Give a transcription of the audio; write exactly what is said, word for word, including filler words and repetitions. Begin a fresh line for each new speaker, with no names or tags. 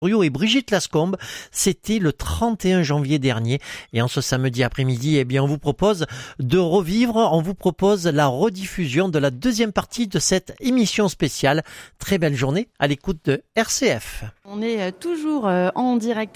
Rio et Brigitte Lascombe, c'était le trente et un janvier dernier. Et en ce samedi après-midi, eh bien, on vous propose de revivre, on vous propose la rediffusion de la deuxième partie de cette émission spéciale. Très belle journée à l'écoute de R C F.
On est toujours en direct